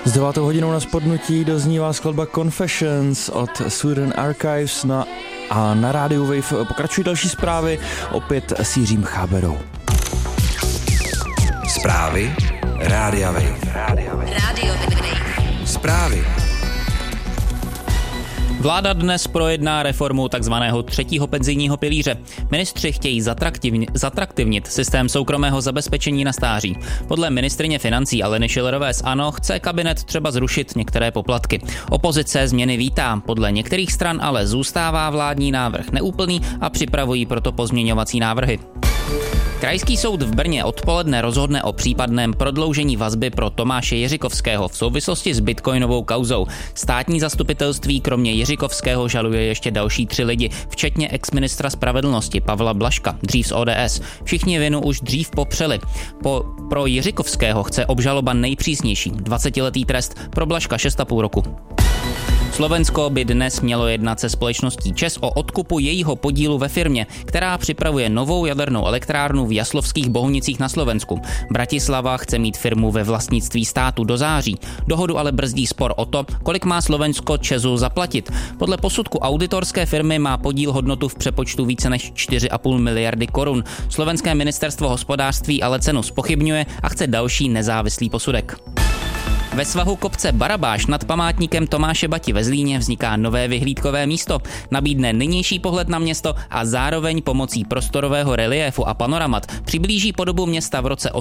S 9. hodinou na spodnutí doznívá skladba Confessions od Sweden Archives a na rádiu Wave pokračují další zprávy, opět s Jiřím Cháberou. Zprávy Rádia Wave. Radio Wave. Zprávy. Vláda dnes projedná reformu takzvaného třetího penzijního pilíře. Ministři chtějí zatraktivnit systém soukromého zabezpečení na stáří. Podle ministryně financí Aleny Schillerové z ANO chce kabinet třeba zrušit některé poplatky. Opozice změny vítá, podle některých stran ale zůstává vládní návrh neúplný a připravují proto pozměňovací návrhy. Krajský soud v Brně odpoledne rozhodne o případném prodloužení vazby pro Tomáše Jiříkovského v souvislosti s bitcoinovou kauzou. Státní zastupitelství kromě Jiříkovského žaluje ještě další 3 lidi, včetně exministra spravedlnosti Pavla Blažka, dřív z ODS. Všichni vinu už dřív popřeli. Pro Jiříkovského chce obžaloba nejpřísnější, 20letý trest, pro Blažka 6,5 roku. Slovensko by dnes mělo jednat se společností ČEZ o odkupu jejího podílu ve firmě, která připravuje novou jadernou elektrárnu v Jaslovských Bohunicích na Slovensku. Bratislava chce mít firmu ve vlastnictví státu do září. Dohodu ale brzdí spor o to, kolik má Slovensko ČEZu zaplatit. Podle posudku auditorské firmy má podíl hodnotu v přepočtu více než 4,5 miliardy korun. Slovenské ministerstvo hospodářství ale cenu zpochybňuje a chce další nezávislý posudek. Ve svahu kopce Barabáš nad památníkem Tomáše Bati ve Zlíně vzniká nové vyhlídkové místo. Nabídne nynější pohled na město a zároveň pomocí prostorového reliéfu a panoramat přiblíží podobu města v roce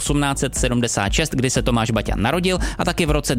1876, kdy se Tomáš Baťa narodil, a taky v roce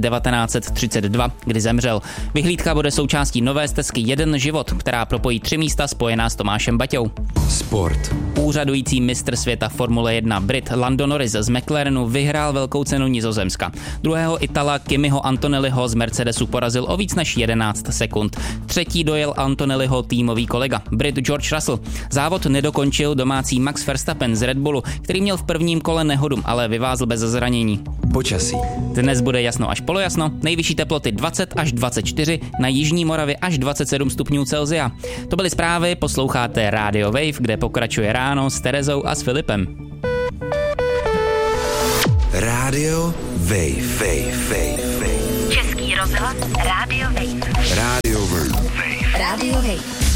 1932, kdy zemřel. Vyhlídka bude součástí nové stezky Jeden život, která propojí 3 místa spojená s Tomášem Baťou. Sport. Úřadující mistr světa Formule 1 Brit Lando Norris z McLarenu vyhrál velkou cenu Nizozemska. Druhého Itala Kimiho Antonelliho z Mercedesu porazil o víc než 11 sekund. Třetí dojel Antonelliho týmový kolega, Brit George Russell. Závod nedokončil domácí Max Verstappen z Red Bullu, který měl v prvním kole nehodu, ale vyvázl bez zranění. Počasí. Dnes bude jasno až polojasno, nejvyšší teploty 20 až 24, na jižní Moravě až 27 stupňů Celsia. To byly zprávy, posloucháte Radio Wave, kde pokračuje ráno s Terezou a s Filipem. Radio Wave. Český rozhlas Radio Wave. Radio Wave. Radio Wave.